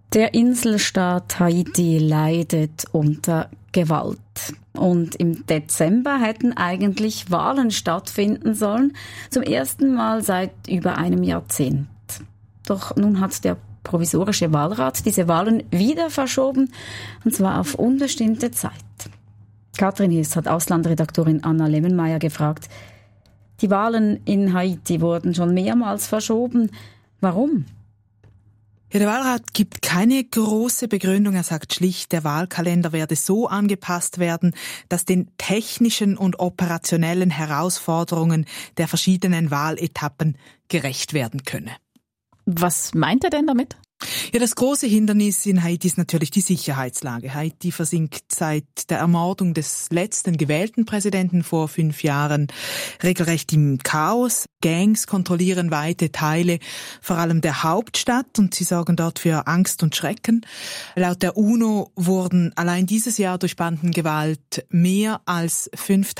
Der Inselstaat Haiti leidet unter Gewalt. Und im Dezember hätten eigentlich Wahlen stattfinden sollen, zum ersten Mal seit über einem Jahrzehnt. Doch nun hat der provisorische Wahlrat diese Wahlen wieder verschoben, und zwar auf unbestimmte Zeit. Katrin Hirs hat Auslandredaktorin Anna Lemmenmeier gefragt, die Wahlen in Haiti wurden schon mehrmals verschoben. Warum? Ja, der Wahlrat gibt keine große Begründung. Er sagt schlicht, der Wahlkalender werde so angepasst werden, dass den technischen und operationellen Herausforderungen der verschiedenen Wahletappen gerecht werden könne. Was meint er denn damit? Ja, das große Hindernis in Haiti ist natürlich die Sicherheitslage. Haiti versinkt seit der Ermordung des letzten gewählten Präsidenten vor 5 Jahren regelrecht im Chaos. Gangs kontrollieren weite Teile, vor allem der Hauptstadt, und sie sorgen dort für Angst und Schrecken. Laut der UNO wurden allein dieses Jahr durch Bandengewalt mehr als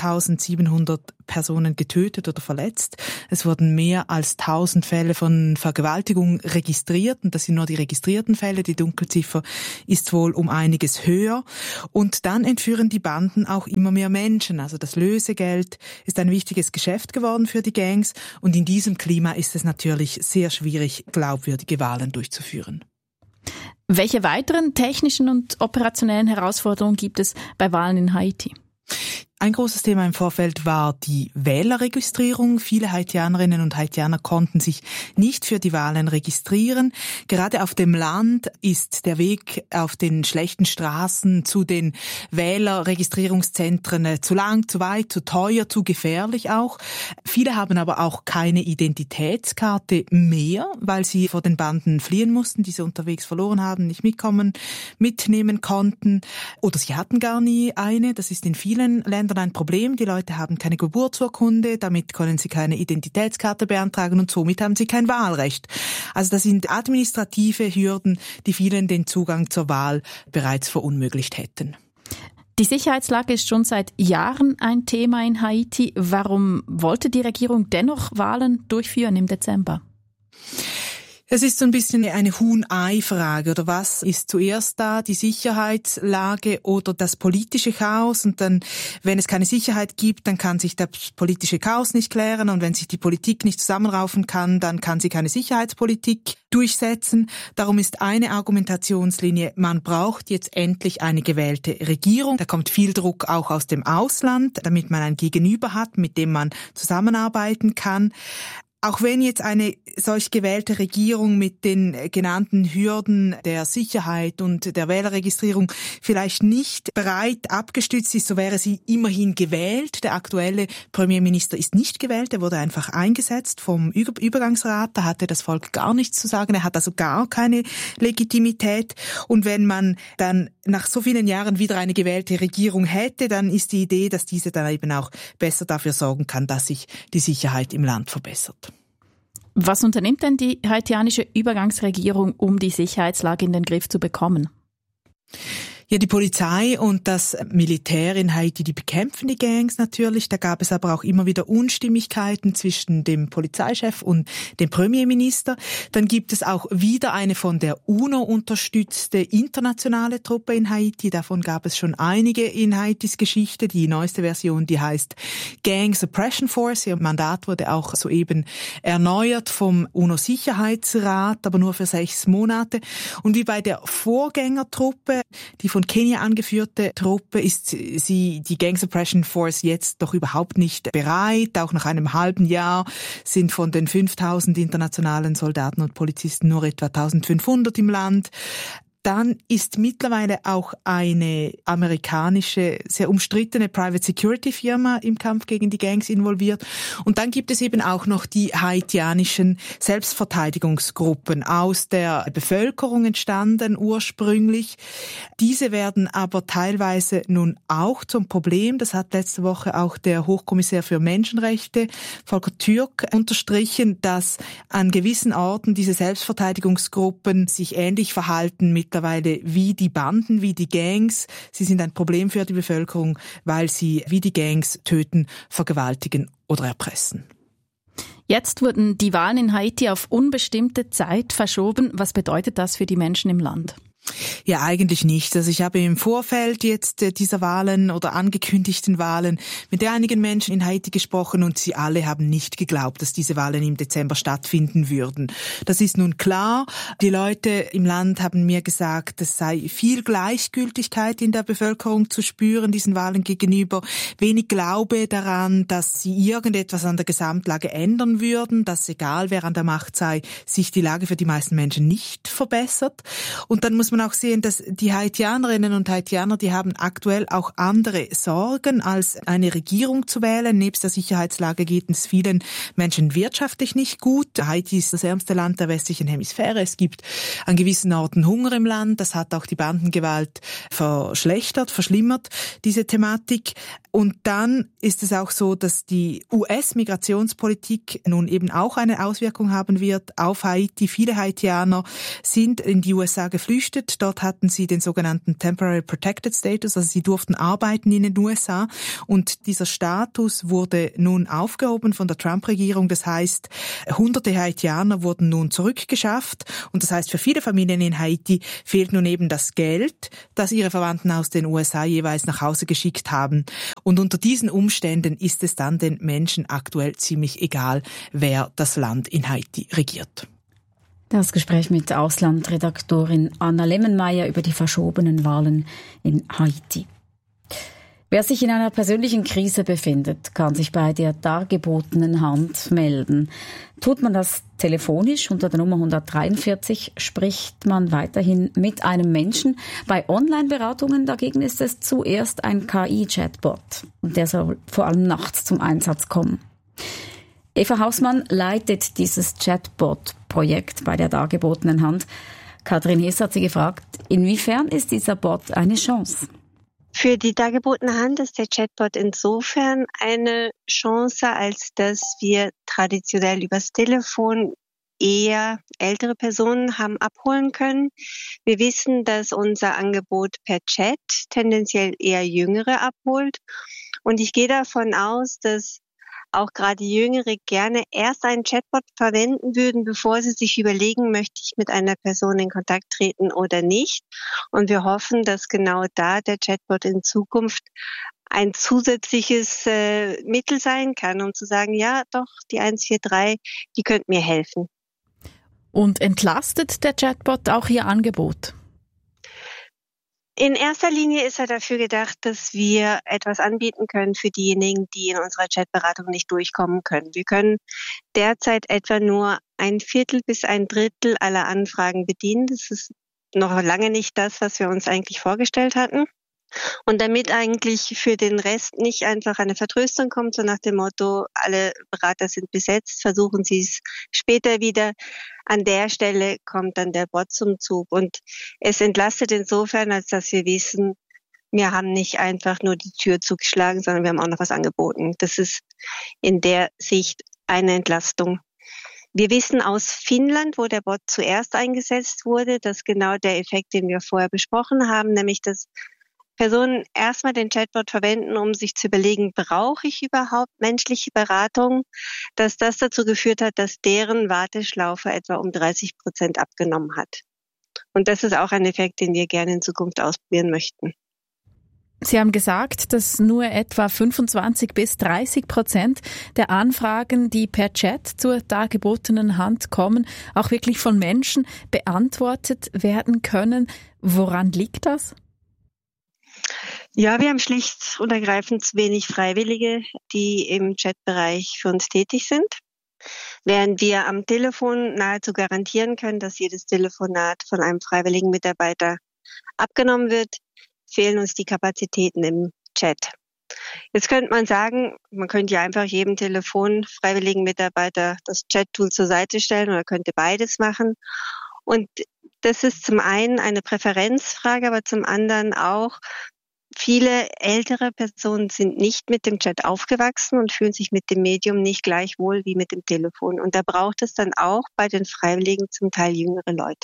5.700 Personen getötet oder verletzt. Es wurden mehr als 1.000 Fälle von Vergewaltigung registriert, und das sind nur die registrierten Fälle. Die Dunkelziffer ist wohl um einiges höher. Und dann entführen die Banden auch immer mehr Menschen. Also das Lösegeld ist ein wichtiges Geschäft geworden für die Gangs. Und in diesem Klima ist es natürlich sehr schwierig, glaubwürdige Wahlen durchzuführen. Welche weiteren technischen und operationellen Herausforderungen gibt es bei Wahlen in Haiti? Ein großes Thema im Vorfeld war die Wählerregistrierung. Viele Haitianerinnen und Haitianer konnten sich nicht für die Wahlen registrieren. Gerade auf dem Land ist der Weg auf den schlechten Straßen zu den Wählerregistrierungszentren zu lang, zu weit, zu teuer, zu gefährlich auch. Viele haben aber auch keine Identitätskarte mehr, weil sie vor den Banden fliehen mussten, die sie unterwegs verloren haben, nicht mitnehmen konnten. Oder sie hatten gar nie eine. Das ist in vielen Ländern ein Problem. Die Leute haben keine Geburtsurkunde, damit können sie keine Identitätskarte beantragen und somit haben sie kein Wahlrecht. Also das sind administrative Hürden, die vielen den Zugang zur Wahl bereits verunmöglicht hätten. Die Sicherheitslage ist schon seit Jahren ein Thema in Haiti. Warum wollte die Regierung dennoch Wahlen durchführen im Dezember? Es ist so ein bisschen eine Huhn-Ei-Frage, oder was ist zuerst da, die Sicherheitslage oder das politische Chaos? Und dann, wenn es keine Sicherheit gibt, dann kann sich das politische Chaos nicht klären, und wenn sich die Politik nicht zusammenraufen kann, dann kann sie keine Sicherheitspolitik durchsetzen. Darum ist eine Argumentationslinie, man braucht jetzt endlich eine gewählte Regierung. Da kommt viel Druck auch aus dem Ausland, damit man ein Gegenüber hat, mit dem man zusammenarbeiten kann. Auch wenn jetzt eine solch gewählte Regierung mit den genannten Hürden der Sicherheit und der Wählerregistrierung vielleicht nicht breit abgestützt ist, so wäre sie immerhin gewählt. Der aktuelle Premierminister ist nicht gewählt, er wurde einfach eingesetzt vom Übergangsrat, da hatte das Volk gar nichts zu sagen, er hat also gar keine Legitimität. Und wenn man dann nach so vielen Jahren wieder eine gewählte Regierung hätte, dann ist die Idee, dass diese dann eben auch besser dafür sorgen kann, dass sich die Sicherheit im Land verbessert. Was unternimmt denn die haitianische Übergangsregierung, um die Sicherheitslage in den Griff zu bekommen? Ja, die Polizei und das Militär in Haiti, die bekämpfen die Gangs natürlich. Da gab es aber auch immer wieder Unstimmigkeiten zwischen dem Polizeichef und dem Premierminister. Dann gibt es auch wieder eine von der UNO unterstützte internationale Truppe in Haiti. Davon gab es schon einige in Haitis Geschichte. Die neueste Version, die heißt Gang Suppression Force. Ihr Mandat wurde auch soeben erneuert vom UNO-Sicherheitsrat, aber nur für 6 Monate. Und wie bei der Vorgängertruppe, die von Kenia angeführte Truppe, ist die Gang Suppression Force jetzt doch überhaupt nicht bereit. Auch nach einem halben Jahr sind von den 5.000 internationalen Soldaten und Polizisten nur etwa 1.500 im Land. Dann ist mittlerweile auch eine amerikanische, sehr umstrittene Private Security Firma im Kampf gegen die Gangs involviert. Und dann gibt es eben auch noch die haitianischen Selbstverteidigungsgruppen aus der Bevölkerung entstanden ursprünglich. Diese werden aber teilweise nun auch zum Problem. Das hat letzte Woche auch der Hochkommissär für Menschenrechte, Volker Türk, unterstrichen, dass an gewissen Orten diese Selbstverteidigungsgruppen sich ähnlich verhalten mittlerweile wie die Banden, wie die Gangs. Sie sind ein Problem für die Bevölkerung, weil sie wie die Gangs töten, vergewaltigen oder erpressen. Jetzt wurden die Wahlen in Haiti auf unbestimmte Zeit verschoben. Was bedeutet das für die Menschen im Land? Ja, eigentlich nicht. Also ich habe im Vorfeld jetzt dieser Wahlen oder angekündigten Wahlen mit einigen Menschen in Haiti gesprochen und sie alle haben nicht geglaubt, dass diese Wahlen im Dezember stattfinden würden. Das ist nun klar. Die Leute im Land haben mir gesagt, es sei viel Gleichgültigkeit in der Bevölkerung zu spüren, diesen Wahlen gegenüber. Wenig Glaube daran, dass sie irgendetwas an der Gesamtlage ändern würden, dass egal wer an der Macht sei, sich die Lage für die meisten Menschen nicht verbessert. Und dann muss man auch sehen, dass die Haitianerinnen und Haitianer, die haben aktuell auch andere Sorgen, als eine Regierung zu wählen. Nebst der Sicherheitslage geht es vielen Menschen wirtschaftlich nicht gut. Haiti ist das ärmste Land der westlichen Hemisphäre. Es gibt an gewissen Orten Hunger im Land. Das hat auch die Bandengewalt verschlimmert, diese Thematik. Und dann ist es auch so, dass die US-Migrationspolitik nun eben auch eine Auswirkung haben wird auf Haiti. Viele Haitianer sind in die USA geflüchtet. Dort hatten sie den sogenannten Temporary Protected Status, also sie durften arbeiten in den USA. Und dieser Status wurde nun aufgehoben von der Trump-Regierung. Das heißt, hunderte Haitianer wurden nun zurückgeschafft. Und das heißt, für viele Familien in Haiti fehlt nun eben das Geld, das ihre Verwandten aus den USA jeweils nach Hause geschickt haben. Und unter diesen Umständen ist es dann den Menschen aktuell ziemlich egal, wer das Land in Haiti regiert. Das Gespräch mit Auslandredaktorin Anna Lemmenmeier über die verschobenen Wahlen in Haiti. Wer sich in einer persönlichen Krise befindet, kann sich bei der dargebotenen Hand melden. Tut man das telefonisch unter der Nummer 143, spricht man weiterhin mit einem Menschen. Bei Online-Beratungen dagegen ist es zuerst ein KI-Chatbot. Und der soll vor allem nachts zum Einsatz kommen. Eva Hausmann leitet dieses Chatbot-Projekt bei der dargebotenen Hand. Katrin Hess hat sie gefragt, inwiefern ist dieser Bot eine Chance? Für die dargebotene Hand ist der Chatbot insofern eine Chance, als dass wir traditionell übers Telefon eher ältere Personen haben abholen können. Wir wissen, dass unser Angebot per Chat tendenziell eher Jüngere abholt. Und ich gehe davon aus, dass auch gerade Jüngere gerne erst einen Chatbot verwenden würden, bevor sie sich überlegen, möchte ich mit einer Person in Kontakt treten oder nicht. Und wir hoffen, dass genau da der Chatbot in Zukunft ein zusätzliches Mittel sein kann, um zu sagen, ja doch, die 143, die könnte mir helfen. Und entlastet der Chatbot auch Ihr Angebot? In erster Linie ist er dafür gedacht, dass wir etwas anbieten können für diejenigen, die in unserer Chatberatung nicht durchkommen können. Wir können derzeit etwa nur 1/4 bis 1/3 aller Anfragen bedienen. Das ist noch lange nicht das, was wir uns eigentlich vorgestellt hatten. Und damit eigentlich für den Rest nicht einfach eine Vertröstung kommt, so nach dem Motto, alle Berater sind besetzt, versuchen Sie es später wieder. An der Stelle kommt dann der Bot zum Zug. Und es entlastet insofern, als dass wir wissen, wir haben nicht einfach nur die Tür zugeschlagen, sondern wir haben auch noch was angeboten. Das ist in der Sicht eine Entlastung. Wir wissen aus Finnland, wo der Bot zuerst eingesetzt wurde, dass genau der Effekt, den wir vorher besprochen haben, nämlich dass Personen erstmal den Chatbot verwenden, um sich zu überlegen, brauche ich überhaupt menschliche Beratung, dass das dazu geführt hat, dass deren Warteschlaufe etwa um 30% abgenommen hat. Und das ist auch ein Effekt, den wir gerne in Zukunft ausprobieren möchten. Sie haben gesagt, dass nur etwa 25 bis 30% der Anfragen, die per Chat zur dargebotenen Hand kommen, auch wirklich von Menschen beantwortet werden können. Woran liegt das? Ja, wir haben schlicht und ergreifend zu wenig Freiwillige, die im Chatbereich für uns tätig sind. Während wir am Telefon nahezu garantieren können, dass jedes Telefonat von einem freiwilligen Mitarbeiter abgenommen wird, fehlen uns die Kapazitäten im Chat. Jetzt könnte man sagen, man könnte ja einfach jedem freiwilligen Mitarbeiter das Chat-Tool zur Seite stellen oder könnte beides machen. Und das ist zum einen eine Präferenzfrage, aber zum anderen auch, viele ältere Personen sind nicht mit dem Chat aufgewachsen und fühlen sich mit dem Medium nicht gleich wohl wie mit dem Telefon. Und da braucht es dann auch bei den Freiwilligen zum Teil jüngere Leute.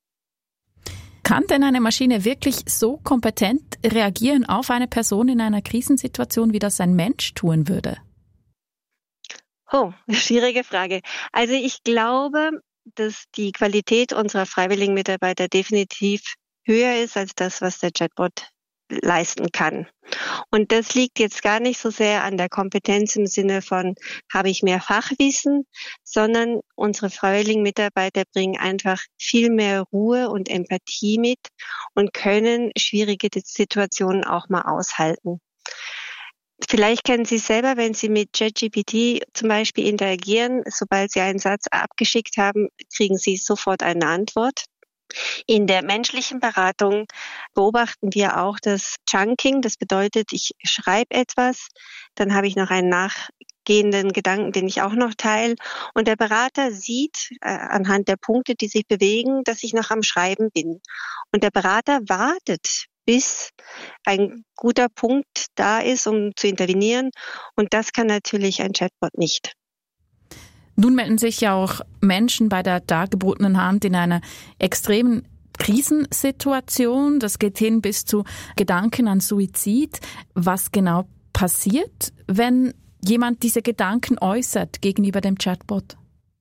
Kann denn eine Maschine wirklich so kompetent reagieren auf eine Person in einer Krisensituation, wie das ein Mensch tun würde? Oh, schwierige Frage. Also ich glaube, dass die Qualität unserer freiwilligen Mitarbeiter definitiv höher ist als das, was der Chatbot leisten kann. Und das liegt jetzt gar nicht so sehr an der Kompetenz im Sinne von, habe ich mehr Fachwissen, sondern unsere freiwilligen Mitarbeiter bringen einfach viel mehr Ruhe und Empathie mit und können schwierige Situationen auch mal aushalten. Vielleicht kennen Sie es selber, wenn Sie mit ChatGPT zum Beispiel interagieren, sobald Sie einen Satz abgeschickt haben, kriegen Sie sofort eine Antwort. In der menschlichen Beratung beobachten wir auch das Chunking. Das bedeutet, ich schreibe etwas, dann habe ich noch einen nachgehenden Gedanken, den ich auch noch teile. Und der Berater sieht anhand der Punkte, die sich bewegen, dass ich noch am Schreiben bin. Und der Berater wartet, bis ein guter Punkt da ist, um zu intervenieren. Und das kann natürlich ein Chatbot nicht. Nun melden sich ja auch Menschen bei der dargebotenen Hand in einer extremen Krisensituation. Das geht hin bis zu Gedanken an Suizid. Was genau passiert, wenn jemand diese Gedanken äußert gegenüber dem Chatbot?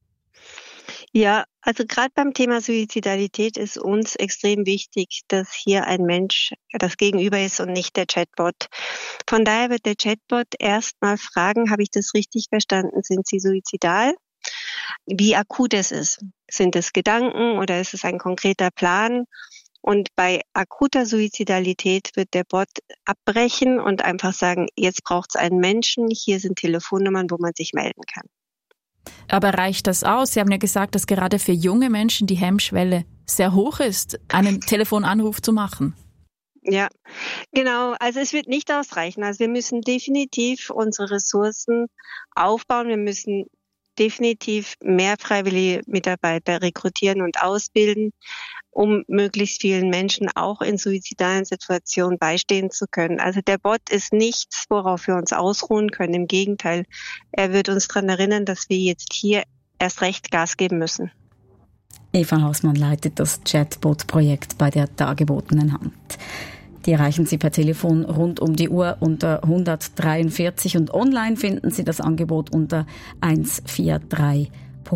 Ja, also gerade beim Thema Suizidalität ist uns extrem wichtig, dass hier ein Mensch das Gegenüber ist und nicht der Chatbot. Von daher wird der Chatbot erstmal fragen, habe ich das richtig verstanden, sind Sie suizidal? Wie akut es ist. Sind es Gedanken oder ist es ein konkreter Plan? Und bei akuter Suizidalität wird der Bot abbrechen und einfach sagen, jetzt braucht es einen Menschen, hier sind Telefonnummern, wo man sich melden kann. Aber reicht das aus? Sie haben ja gesagt, dass gerade für junge Menschen die Hemmschwelle sehr hoch ist, einen Telefonanruf zu machen. Ja, genau. Also es wird nicht ausreichen. Also wir müssen definitiv unsere Ressourcen aufbauen. Wir müssen definitiv mehr freiwillige Mitarbeiter rekrutieren und ausbilden, um möglichst vielen Menschen auch in suizidalen Situationen beistehen zu können. Also der Bot ist nichts, worauf wir uns ausruhen können. Im Gegenteil, er wird uns daran erinnern, dass wir jetzt hier erst recht Gas geben müssen. Eva Hausmann leitet das Chatbot-Projekt bei der dargebotenen Hand. Die erreichen Sie per Telefon rund um die Uhr unter 143 und online finden Sie das Angebot unter 143.ch.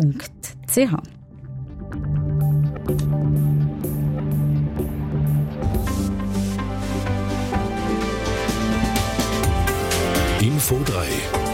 Info 3.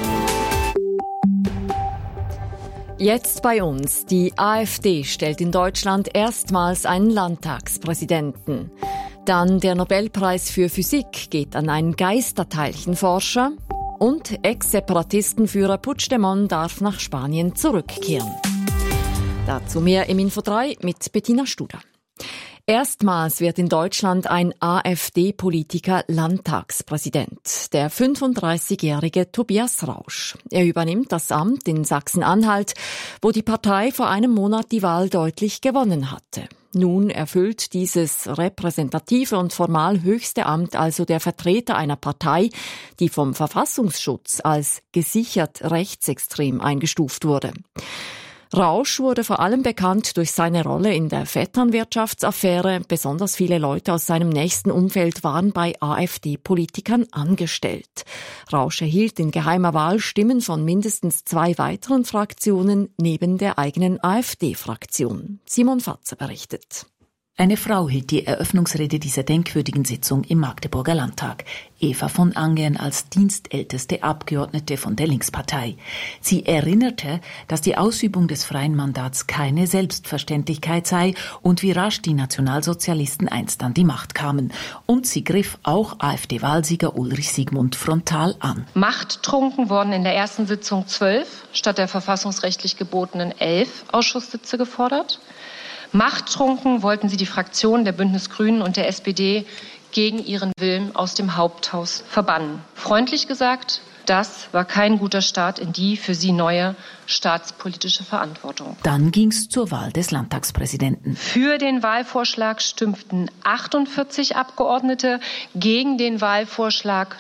Jetzt bei uns. Die AfD stellt in Deutschland erstmals einen Landtagspräsidenten. Dann der Nobelpreis für Physik geht an einen Geisterteilchenforscher. Und Ex-Separatistenführer Puigdemont darf nach Spanien zurückkehren. Dazu mehr im Info 3 mit Bettina Studer. Erstmals wird in Deutschland ein AfD-Politiker Landtagspräsident, der 35-jährige Tobias Rausch. Er übernimmt das Amt in Sachsen-Anhalt, wo die Partei vor einem Monat die Wahl deutlich gewonnen hatte. Nun erfüllt dieses repräsentative und formal höchste Amt also der Vertreter einer Partei, die vom Verfassungsschutz als gesichert rechtsextrem eingestuft wurde. Rausch wurde vor allem bekannt durch seine Rolle in der Vetternwirtschaftsaffäre. Besonders viele Leute aus seinem nächsten Umfeld waren bei AfD-Politikern angestellt. Rausch erhielt in geheimer Wahl Stimmen von mindestens 2 weiteren Fraktionen neben der eigenen AfD-Fraktion. Simon Fatzer berichtet. Eine Frau hielt die Eröffnungsrede dieser denkwürdigen Sitzung im Magdeburger Landtag. Eva von Angern als dienstälteste Abgeordnete von der Linkspartei. Sie erinnerte, dass die Ausübung des freien Mandats keine Selbstverständlichkeit sei und wie rasch die Nationalsozialisten einst an die Macht kamen. Und sie griff auch AfD-Wahlsieger Ulrich Siegmund frontal an. Machttrunken wurden in der ersten Sitzung 12 statt der verfassungsrechtlich gebotenen 11 Ausschusssitze gefordert. Machttrunken wollten sie die Fraktionen der Bündnis-Grünen und der SPD gegen ihren Willen aus dem Haupthaus verbannen. Freundlich gesagt, das war kein guter Start in die für sie neue staatspolitische Verantwortung. Dann ging's zur Wahl des Landtagspräsidenten. Für den Wahlvorschlag stimmten 48 Abgeordnete, gegen den Wahlvorschlag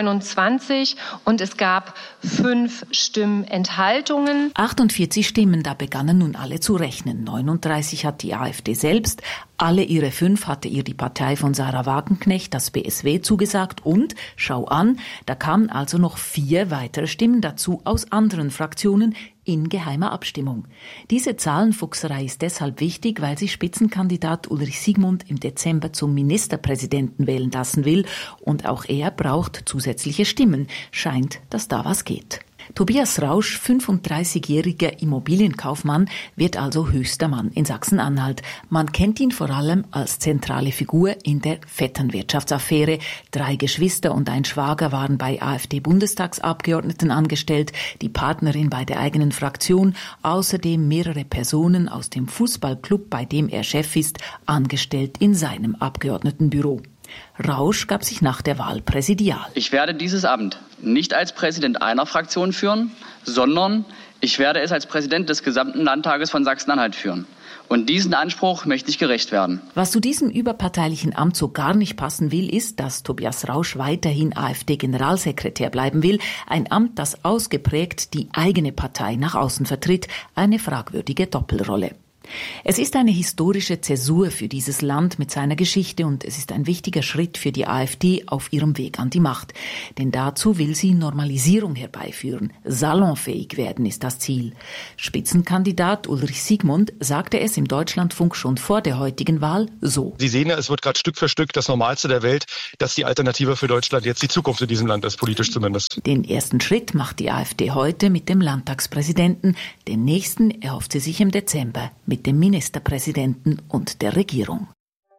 29 und es gab 5 Stimmenthaltungen. 48 Stimmen, da begannen nun alle zu rechnen. 39 hat die AfD selbst, alle ihre 5 hatte ihr die Partei von Sarah Wagenknecht, das BSW, zugesagt und, schau an, da kamen also noch 4 4 weitere Stimmen dazu aus anderen Fraktionen in geheimer Abstimmung. Diese Zahlenfuchserei ist deshalb wichtig, weil sich Spitzenkandidat Ulrich Siegmund im Dezember zum Ministerpräsidenten wählen lassen will und auch er braucht zusätzliche Stimmen. Scheint, dass da was geht. Tobias Rausch, 35-jähriger Immobilienkaufmann, wird also höchster Mann in Sachsen-Anhalt. Man kennt ihn vor allem als zentrale Figur in der Vetternwirtschaftsaffäre. 3 Geschwister und ein Schwager waren bei AfD-Bundestagsabgeordneten angestellt, die Partnerin bei der eigenen Fraktion, außerdem mehrere Personen aus dem Fußballclub, bei dem er Chef ist, angestellt in seinem Abgeordnetenbüro. Rausch gab sich nach der Wahl präsidial. Ich werde dieses Amt nicht als Präsident einer Fraktion führen, sondern ich werde es als Präsident des gesamten Landtages von Sachsen-Anhalt führen. Und diesen Anspruch möchte ich gerecht werden. Was zu diesem überparteilichen Amt so gar nicht passen will, ist, dass Tobias Rausch weiterhin AfD-Generalsekretär bleiben will. Ein Amt, das ausgeprägt die eigene Partei nach außen vertritt. Eine fragwürdige Doppelrolle. Es ist eine historische Zäsur für dieses Land mit seiner Geschichte und es ist ein wichtiger Schritt für die AfD auf ihrem Weg an die Macht. Denn dazu will sie Normalisierung herbeiführen. Salonfähig werden ist das Ziel. Spitzenkandidat Ulrich Siegmund sagte es im Deutschlandfunk schon vor der heutigen Wahl so. Sie sehen ja, es wird gerade Stück für Stück das Normalste der Welt, dass die Alternative für Deutschland jetzt die Zukunft in diesem Land ist, politisch zumindest. Den ersten Schritt macht die AfD heute mit dem Landtagspräsidenten. Den nächsten erhofft sie sich im Dezember mit dem Ministerpräsidenten und der Regierung.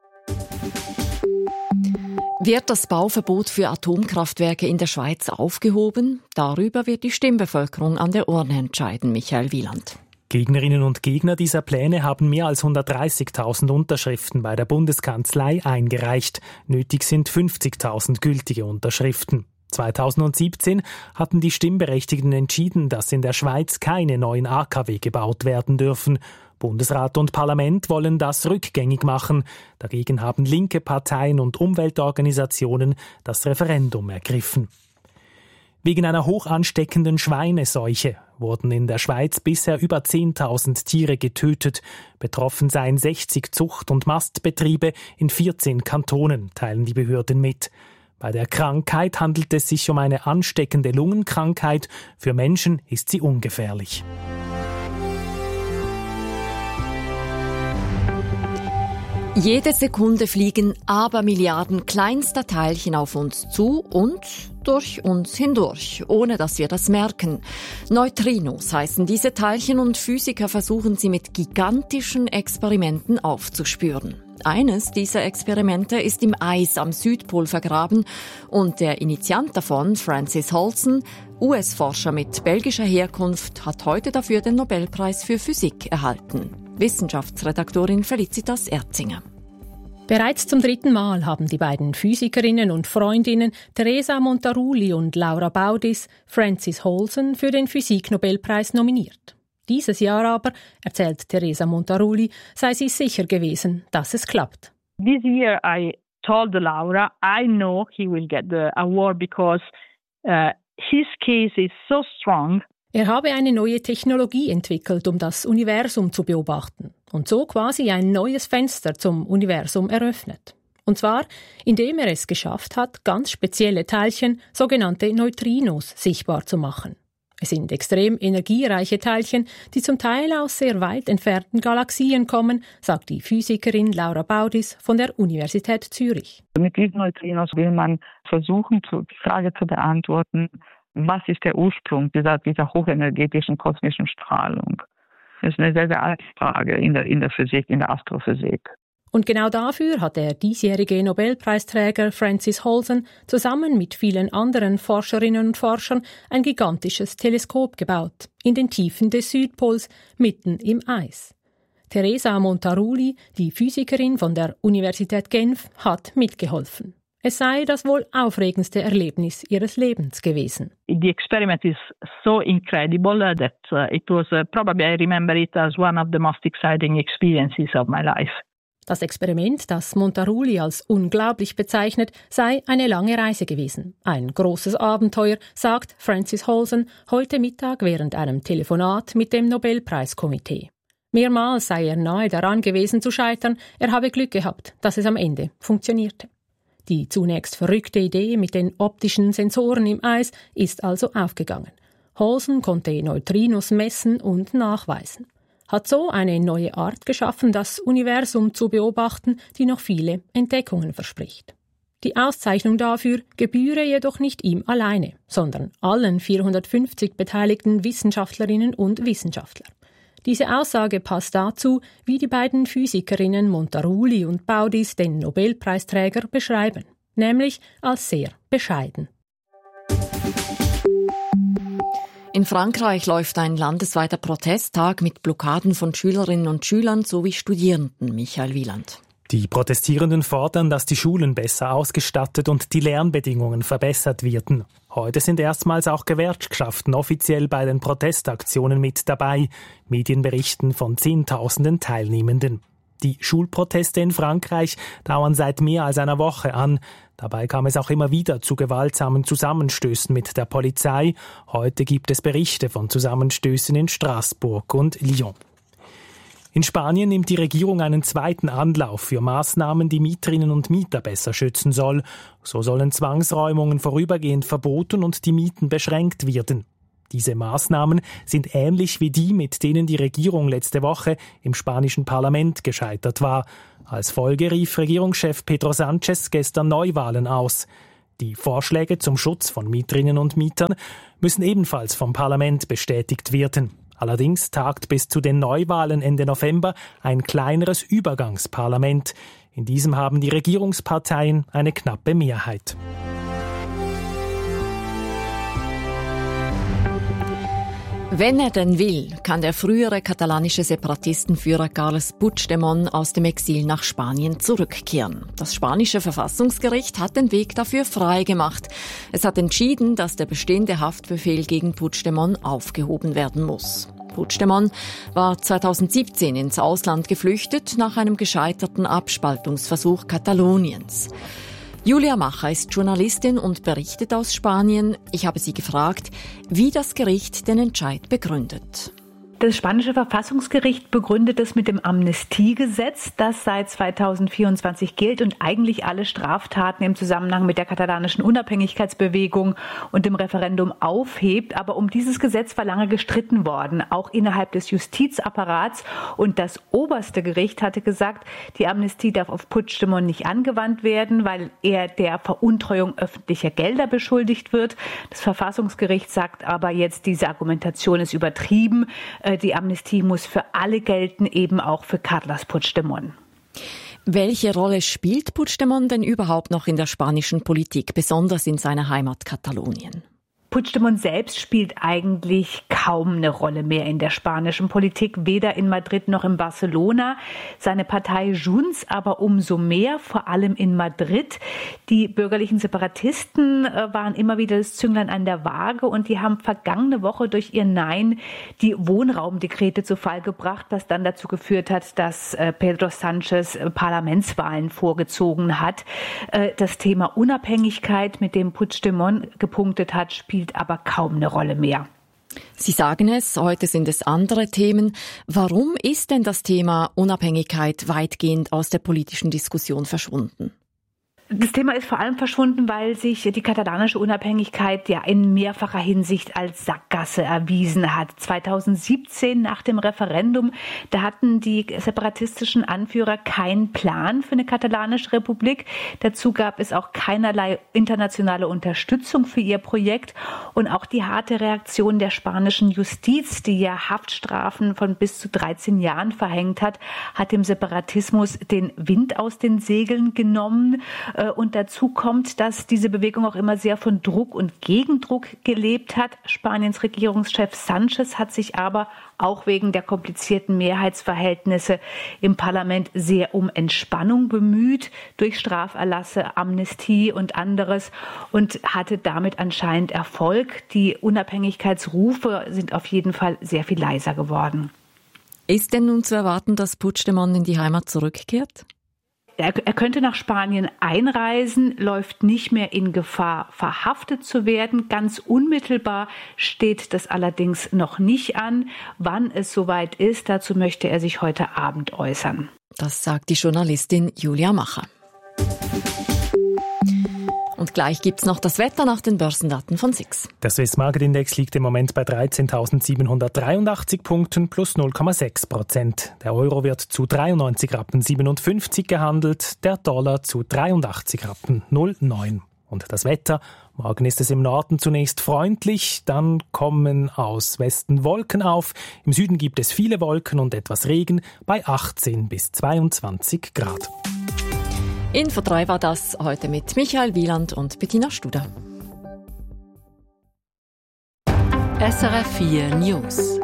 Wird das Bauverbot für Atomkraftwerke in der Schweiz aufgehoben? Darüber wird die Stimmbevölkerung an der Urne entscheiden, Michael Wieland. Gegnerinnen und Gegner dieser Pläne haben mehr als 130.000 Unterschriften bei der Bundeskanzlei eingereicht. Nötig sind 50.000 gültige Unterschriften. 2017 hatten die Stimmberechtigten entschieden, dass in der Schweiz keine neuen AKW gebaut werden dürfen. Bundesrat und Parlament wollen das rückgängig machen. Dagegen haben linke Parteien und Umweltorganisationen das Referendum ergriffen. Wegen einer hoch ansteckenden Schweineseuche wurden in der Schweiz bisher über 10.000 Tiere getötet. Betroffen seien 60 Zucht- und Mastbetriebe in 14 Kantonen, teilen die Behörden mit. Bei der Krankheit handelt es sich um eine ansteckende Lungenkrankheit. Für Menschen ist sie ungefährlich. Jede Sekunde fliegen Abermilliarden kleinster Teilchen auf uns zu und durch uns hindurch, ohne dass wir das merken. Neutrinos heißen diese Teilchen und Physiker versuchen sie mit gigantischen Experimenten aufzuspüren. Eines dieser Experimente ist im Eis am Südpol vergraben und der Initiant davon, Francis Holson, US-Forscher mit belgischer Herkunft, hat heute dafür den Nobelpreis für Physik erhalten. Wissenschaftsredaktorin Felicitas Erzinger. Bereits zum 3. Mal haben die beiden Physikerinnen und Freundinnen Teresa Montaruli und Laura Baudis Francis Holson für den Physik-Nobelpreis nominiert. Dieses Jahr aber, erzählt Teresa Montaruli, sei sie sicher gewesen, dass es klappt. This year I told Laura, I know he will get the award because his case is so strong. Er habe eine neue Technologie entwickelt, um das Universum zu beobachten und so quasi ein neues Fenster zum Universum eröffnet. Und zwar, indem er es geschafft hat, ganz spezielle Teilchen, sogenannte Neutrinos, sichtbar zu machen. Es sind extrem energiereiche Teilchen, die zum Teil aus sehr weit entfernten Galaxien kommen, sagt die Physikerin Laura Baudis von der Universität Zürich. Mit diesen Neutrinos will man versuchen, die Frage zu beantworten, was ist der Ursprung dieser hochenergetischen kosmischen Strahlung? Das ist eine sehr, sehr alte Frage in der Physik, in der Astrophysik. Und genau dafür hat der diesjährige Nobelpreisträger Francis Holson zusammen mit vielen anderen Forscherinnen und Forschern ein gigantisches Teleskop gebaut, in den Tiefen des Südpols, mitten im Eis. Teresa Montaruli, die Physikerin von der Universität Genf, hat mitgeholfen. Es sei das wohl aufregendste Erlebnis ihres Lebens gewesen. The experiment is so incredible that it was probably I remember it as one of the most exciting experiences of my life. Das Experiment, das Montaruli als unglaublich bezeichnet, sei eine lange Reise gewesen. Ein großes Abenteuer, sagt Francis Holson heute Mittag während einem Telefonat mit dem Nobelpreiskomitee. Mehrmals sei er nahe daran gewesen zu scheitern, er habe Glück gehabt, dass es am Ende funktionierte. Die zunächst verrückte Idee mit den optischen Sensoren im Eis ist also aufgegangen. Holson konnte Neutrinos messen und nachweisen. Hat so eine neue Art geschaffen, das Universum zu beobachten, die noch viele Entdeckungen verspricht. Die Auszeichnung dafür gebühre jedoch nicht ihm alleine, sondern allen 450 beteiligten Wissenschaftlerinnen und Wissenschaftlern. Diese Aussage passt dazu, wie die beiden Physikerinnen Montaruli und Baudis den Nobelpreisträger beschreiben, nämlich als sehr bescheiden. In Frankreich läuft ein landesweiter Protesttag mit Blockaden von Schülerinnen und Schülern sowie Studierenden. Michael Wieland. Die Protestierenden fordern, dass die Schulen besser ausgestattet und die Lernbedingungen verbessert werden. Heute sind erstmals auch Gewerkschaften offiziell bei den Protestaktionen mit dabei. Medien berichten von Zehntausenden Teilnehmenden. Die Schulproteste in Frankreich dauern seit mehr als einer Woche an. Dabei kam es auch immer wieder zu gewaltsamen Zusammenstößen mit der Polizei. Heute gibt es Berichte von Zusammenstößen in Straßburg und Lyon. In Spanien nimmt die Regierung einen zweiten Anlauf für Maßnahmen, die Mieterinnen und Mieter besser schützen soll. So sollen Zwangsräumungen vorübergehend verboten und die Mieten beschränkt werden. Diese Maßnahmen sind ähnlich wie die, mit denen die Regierung letzte Woche im spanischen Parlament gescheitert war. Als Folge rief Regierungschef Pedro Sánchez gestern Neuwahlen aus. Die Vorschläge zum Schutz von Mieterinnen und Mietern müssen ebenfalls vom Parlament bestätigt werden. Allerdings tagt bis zu den Neuwahlen Ende November ein kleineres Übergangsparlament. In diesem haben die Regierungsparteien eine knappe Mehrheit. Wenn er denn will, kann der frühere katalanische Separatistenführer Carles Puigdemont aus dem Exil nach Spanien zurückkehren. Das spanische Verfassungsgericht hat den Weg dafür freigemacht. Es hat entschieden, dass der bestehende Haftbefehl gegen Puigdemont aufgehoben werden muss. Puigdemont war 2017 ins Ausland geflüchtet nach einem gescheiterten Abspaltungsversuch Kataloniens. Julia Macher ist Journalistin und berichtet aus Spanien. Ich habe sie gefragt, wie das Gericht den Entscheid begründet. Das spanische Verfassungsgericht begründet es mit dem Amnestiegesetz, das seit 2024 gilt und eigentlich alle Straftaten im Zusammenhang mit der katalanischen Unabhängigkeitsbewegung und dem Referendum aufhebt. Aber um dieses Gesetz war lange gestritten worden, auch innerhalb des Justizapparats. Und das oberste Gericht hatte gesagt, die Amnestie darf auf Puigdemont nicht angewandt werden, weil er der Veruntreuung öffentlicher Gelder beschuldigt wird. Das Verfassungsgericht sagt aber jetzt, diese Argumentation ist übertrieben. Die Amnestie muss für alle gelten, eben auch für Carles Puigdemont. Welche Rolle spielt Puigdemont denn überhaupt noch in der spanischen Politik, besonders in seiner Heimat Katalonien? Puigdemont selbst spielt eigentlich kaum eine Rolle mehr in der spanischen Politik, weder in Madrid noch in Barcelona. Seine Partei Junts aber umso mehr, vor allem in Madrid. Die bürgerlichen Separatisten waren immer wieder das Zünglein an der Waage und die haben vergangene Woche durch ihr Nein die Wohnraumdekrete zu Fall gebracht, was dann dazu geführt hat, dass Pedro Sánchez Parlamentswahlen vorgezogen hat. Das Thema Unabhängigkeit, mit dem Puigdemont gepunktet hat, spielt aber kaum eine Rolle mehr. Sie sagen es, heute sind es andere Themen. Warum ist denn das Thema Unabhängigkeit weitgehend aus der politischen Diskussion verschwunden? Das Thema ist vor allem verschwunden, weil sich die katalanische Unabhängigkeit ja in mehrfacher Hinsicht als Sackgasse erwiesen hat. 2017 nach dem Referendum, da hatten die separatistischen Anführer keinen Plan für eine katalanische Republik. Dazu gab es auch keinerlei internationale Unterstützung für ihr Projekt und auch die harte Reaktion der spanischen Justiz, die ja Haftstrafen von bis zu 13 Jahren verhängt hat, hat dem Separatismus den Wind aus den Segeln genommen. Und dazu kommt, dass diese Bewegung auch immer sehr von Druck und Gegendruck gelebt hat. Spaniens Regierungschef Sánchez hat sich aber auch wegen der komplizierten Mehrheitsverhältnisse im Parlament sehr um Entspannung bemüht, durch Straferlasse, Amnestie und anderes und hatte damit anscheinend Erfolg. Die Unabhängigkeitsrufe sind auf jeden Fall sehr viel leiser geworden. Ist denn nun zu erwarten, dass Puigdemont in die Heimat zurückkehrt? Er könnte nach Spanien einreisen, läuft nicht mehr in Gefahr, verhaftet zu werden. Ganz unmittelbar steht das allerdings noch nicht an. Wann es soweit ist, dazu möchte er sich heute Abend äußern. Das sagt die Journalistin Julia Macher. Und gleich gibt's noch das Wetter nach den Börsendaten von SIX. Der Swiss Market Index liegt im Moment bei 13.783 Punkten plus 0,6%. Der Euro wird zu 93,57 Rappen gehandelt, der Dollar zu 83,09 Rappen. Und das Wetter? Morgen ist es im Norden zunächst freundlich, dann kommen aus Westen Wolken auf. Im Süden gibt es viele Wolken und etwas Regen bei 18 bis 22 Grad. Info 3 war das heute mit Michael Wieland und Bettina Studer. SRF 4 News.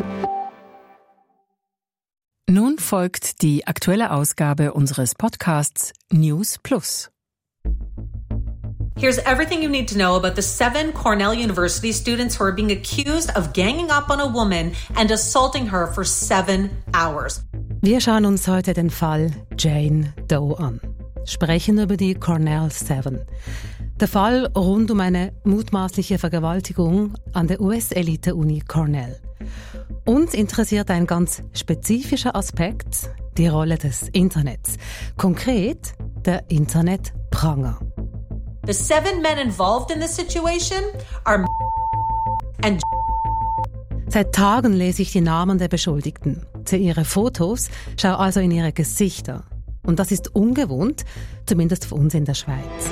Nun folgt die aktuelle Ausgabe unseres Podcasts News Plus. Here's everything you need to know about the 7 Cornell University students who are being accused of ganging up on a woman and assaulting her for 7 hours. Wir schauen uns heute den Fall Jane Doe an. Sprechen über die Cornell 7. Der Fall rund um eine mutmaßliche Vergewaltigung an der US-Elite-Uni Cornell. Uns interessiert ein ganz spezifischer Aspekt, die Rolle des Internets. Konkret der Internetpranger. The 7 men involved in this situation are and Seit Tagen lese ich die Namen der Beschuldigten, sehe ihre Fotos, schaue also in ihre Gesichter. Und das ist ungewohnt, zumindest für uns in der Schweiz.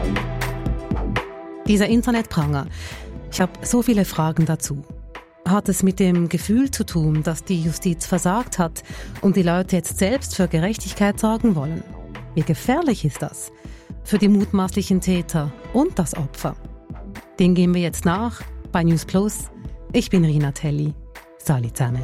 Dieser Internetpranger, ich habe so viele Fragen dazu. Hat es mit dem Gefühl zu tun, dass die Justiz versagt hat und die Leute jetzt selbst für Gerechtigkeit sorgen wollen? Wie gefährlich ist das für die mutmaßlichen Täter und das Opfer? Den gehen wir jetzt nach bei News Plus. Ich bin Rina Telli. Salut zusammen.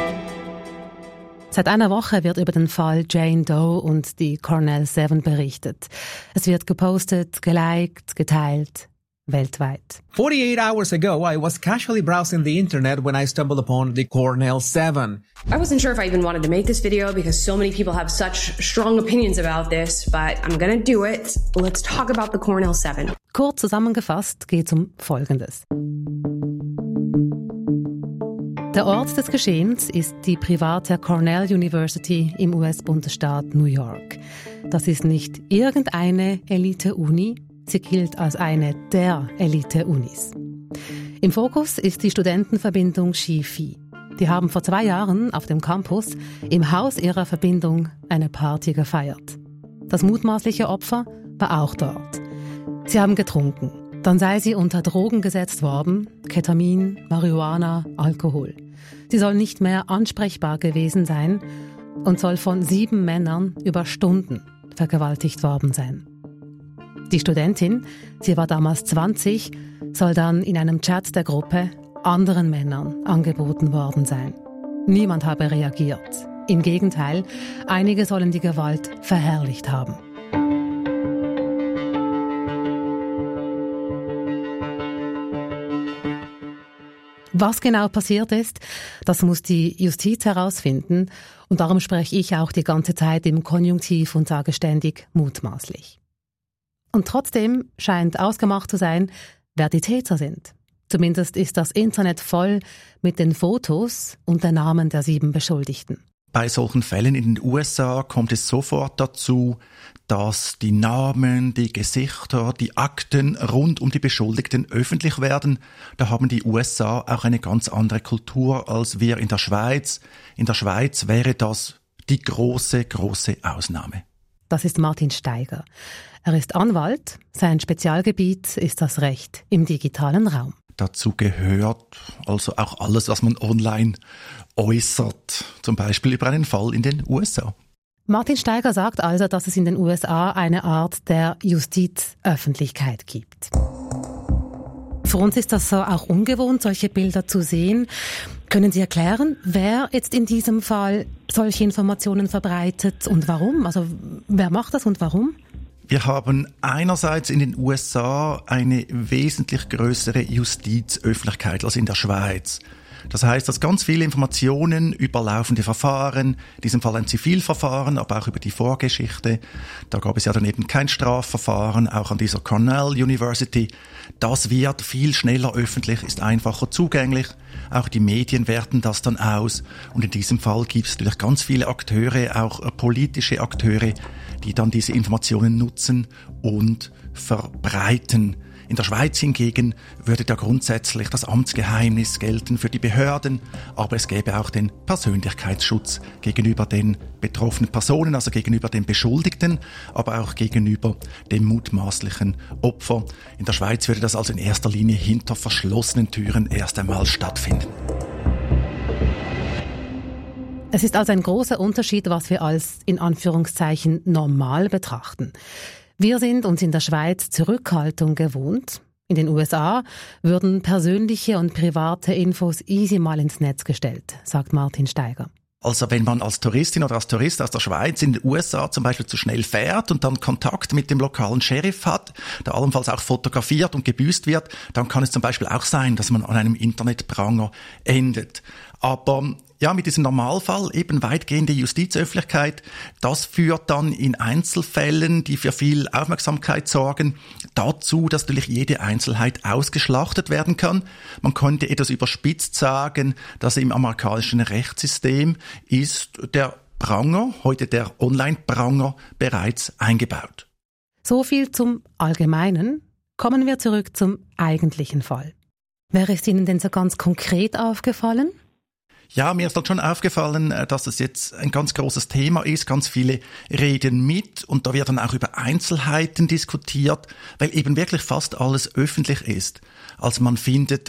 Seit einer Woche wird über den Fall Jane Doe und die Cornell 7 berichtet. Es wird gepostet, geliked, geteilt, weltweit. 48 hours ago, I was casually browsing the internet when I stumbled upon the Cornell 7. I wasn't sure if I even wanted to make this video because so many people have such strong opinions about this, but I'm gonna do it. Let's talk about the Cornell 7. Kurz zusammengefasst geht es um Folgendes. Der Ort des Geschehens ist die private Cornell University im US-Bundesstaat New York. Das ist nicht irgendeine Elite-Uni, sie gilt als eine der Elite-Unis. Im Fokus ist die Studentenverbindung Chi-Phi. Die haben vor 2 Jahren auf dem Campus im Haus ihrer Verbindung eine Party gefeiert. Das mutmaßliche Opfer war auch dort. Sie haben getrunken. Dann sei sie unter Drogen gesetzt worden, Ketamin, Marihuana, Alkohol. Sie soll nicht mehr ansprechbar gewesen sein und soll von 7 Männern über Stunden vergewaltigt worden sein. Die Studentin, sie war damals 20, soll dann in einem Chat der Gruppe anderen Männern angeboten worden sein. Niemand habe reagiert. Im Gegenteil, einige sollen die Gewalt verherrlicht haben. Was genau passiert ist, das muss die Justiz herausfinden und darum spreche ich auch die ganze Zeit im Konjunktiv und sage ständig mutmaßlich. Und trotzdem scheint ausgemacht zu sein, wer die Täter sind. Zumindest ist das Internet voll mit den Fotos und den Namen der 7 Beschuldigten. Bei solchen Fällen in den USA kommt es sofort dazu, dass die Namen, die Gesichter, die Akten rund um die Beschuldigten öffentlich werden. Da haben die USA auch eine ganz andere Kultur als wir in der Schweiz. In der Schweiz wäre das die große Ausnahme. Das ist Martin Steiger. Er ist Anwalt. Sein Spezialgebiet ist das Recht im digitalen Raum. Dazu gehört also auch alles, was man online äußert, zum Beispiel über einen Fall in den USA. Martin Steiger sagt also, dass es in den USA eine Art der Justizöffentlichkeit gibt. Für uns ist das so auch ungewohnt, solche Bilder zu sehen. Können Sie erklären, wer jetzt in diesem Fall solche Informationen verbreitet und warum? Also wer macht das und warum? Wir haben einerseits in den USA eine wesentlich größere Justizöffentlichkeit als in der Schweiz. Das heißt, dass ganz viele Informationen über laufende Verfahren, in diesem Fall ein Zivilverfahren, aber auch über die Vorgeschichte, da gab es ja dann eben kein Strafverfahren, auch an dieser Cornell University, das wird viel schneller öffentlich, ist einfacher zugänglich. Auch die Medien werten das dann aus. Und in diesem Fall gibt es natürlich ganz viele Akteure, auch politische Akteure, die dann diese Informationen nutzen und verbreiten. In der Schweiz hingegen würde da grundsätzlich das Amtsgeheimnis gelten für die Behörden, aber es gäbe auch den Persönlichkeitsschutz gegenüber den betroffenen Personen, also gegenüber den Beschuldigten, aber auch gegenüber dem mutmaßlichen Opfer. In der Schweiz würde das also in erster Linie hinter verschlossenen Türen erst einmal stattfinden. Es ist also ein großer Unterschied, was wir als in Anführungszeichen normal betrachten. Wir sind uns in der Schweiz Zurückhaltung gewohnt. In den USA würden persönliche und private Infos easy mal ins Netz gestellt, sagt Martin Steiger. Also wenn man als Touristin oder als Tourist aus der Schweiz in den USA zum Beispiel zu schnell fährt und dann Kontakt mit dem lokalen Sheriff hat, der allenfalls auch fotografiert und gebüßt wird, dann kann es zum Beispiel auch sein, dass man an einem Internetpranger endet. Aber ja, mit diesem Normalfall eben weitgehende Justizöffentlichkeit, das führt dann in Einzelfällen, die für viel Aufmerksamkeit sorgen, dazu, dass natürlich jede Einzelheit ausgeschlachtet werden kann. Man könnte etwas überspitzt sagen, dass im amerikanischen Rechtssystem ist der Pranger, heute der Online-Pranger, bereits eingebaut. So viel zum Allgemeinen. Kommen wir zurück zum eigentlichen Fall. Wer ist Ihnen denn so ganz konkret aufgefallen? Ja, mir ist dann schon aufgefallen, dass es jetzt ein ganz großes Thema ist. Ganz viele reden mit und da wird dann auch über Einzelheiten diskutiert, weil eben wirklich fast alles öffentlich ist. Also man findet